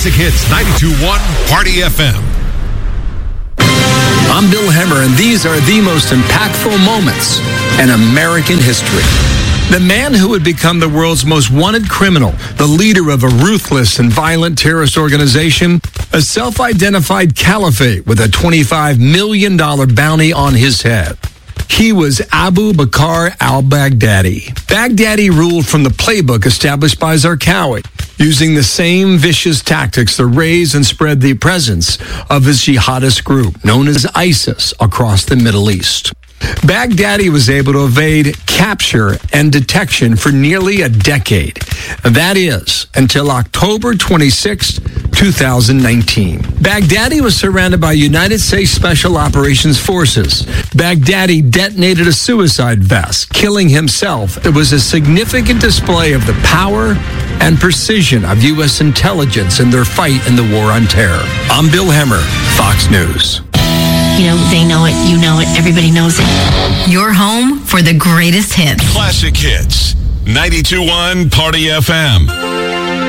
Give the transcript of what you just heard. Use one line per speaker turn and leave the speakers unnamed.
Classic Hits 92.1 Party FM.
I'm Bill Hemmer, and these are the most impactful moments in American history. The man who would become the world's most wanted criminal, the leader of a ruthless and violent terrorist organization, a self-identified caliphate with a $25 million bounty on his head. He was Abu Bakr al-Baghdadi. Baghdadi ruled from the playbook established by Zarqawi, using the same vicious tactics to raise and spread the presence of his jihadist group, known as ISIS, across the Middle East. Baghdadi was able to evade capture and detection for nearly a decade. That is, until October 26, 2019. Baghdadi was surrounded by United States Special Operations Forces. Baghdadi detonated a suicide vest, killing himself. It was a significant display of the power and precision of U.S. intelligence in their fight in the war on terror. I'm Bill Hemmer, Fox News.
You know, they know it, you know it, everybody knows it. Your home for the greatest hits.
Classic Hits 92.1 Party FM.